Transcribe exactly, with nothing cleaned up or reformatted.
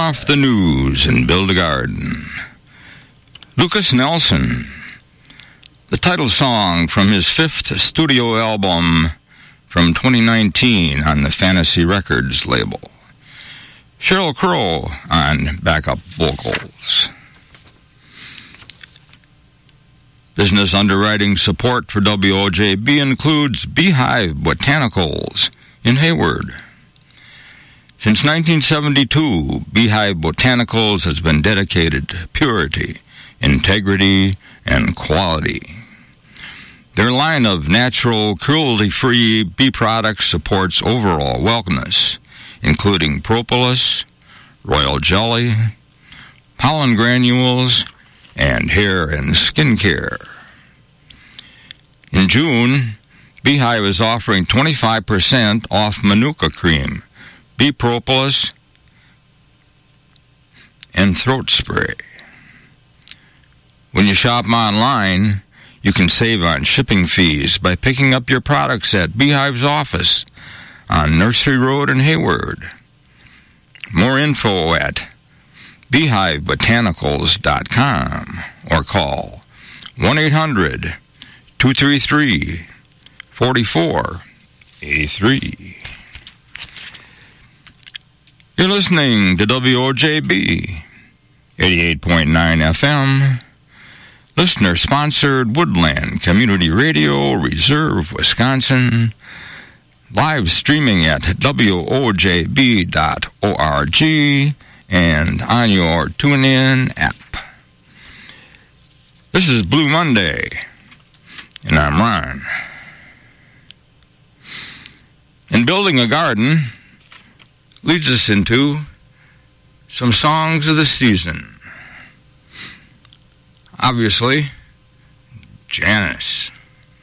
off the news and build a garden. Lucas Nelson, the title song from his fifth studio album from twenty nineteen on the Fantasy Records label. Sheryl Crow on backup vocals. Business underwriting support for W O J B includes Beehive Botanicals in Hayward. Since nineteen seventy-two, Beehive Botanicals has been dedicated to purity, integrity, and quality. Their line of natural, cruelty-free bee products supports overall wellness, including propolis, royal jelly, pollen granules, and hair and skin care. In June, Beehive is offering twenty-five percent off Manuka cream, bee propolis, and throat spray. When you shop online, you can save on shipping fees by picking up your products at Beehive's office on Nursery Road in Hayward. More info at beehive botanicals dot com or call one eight hundred, two three three, four four eight three. You're listening to W O J B eighty-eight point nine F M, listener-sponsored Woodland Community Radio, Reserve, Wisconsin, live streaming at W O J B dot org and on your TuneIn app. This is Blue Monday, and I'm Ron. And building a garden leads us into some songs of the season. Obviously, Janice.